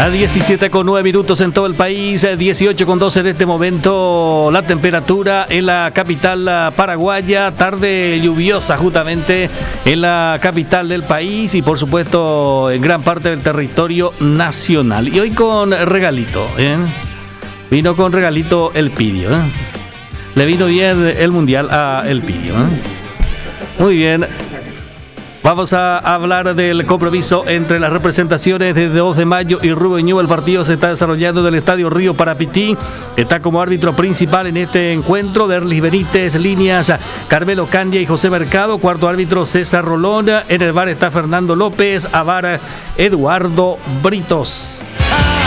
A 17:09 en todo el país, 18:12 en este momento la temperatura en la capital paraguaya, tarde lluviosa justamente en la capital del país y por supuesto en gran parte del territorio nacional. Y hoy con regalito, vino con regalito el Pidio, le vino bien el mundial a el Pidio, Muy bien. Vamos a hablar del compromiso entre las representaciones de 2 de mayo y Rubén Ñu. El partido se está desarrollando en el Estadio Río Parapití. Está como árbitro principal en este encuentro Derlis Benítez, líneas Carmelo Candia y José Mercado. Cuarto árbitro César Rolón. En el VAR está Fernando López, a VAR Eduardo Britos.